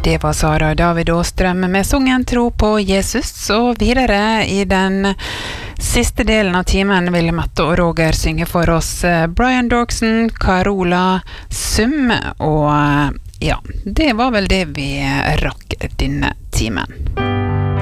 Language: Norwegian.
Det var Sara David Åstrøm med sangen Tro på Jesus, og videre i den siste delen av timen vil Mette og Roger synge for oss Brian Dorkson, Carola Sum, og ja, det var vel det vi rakk denne timen.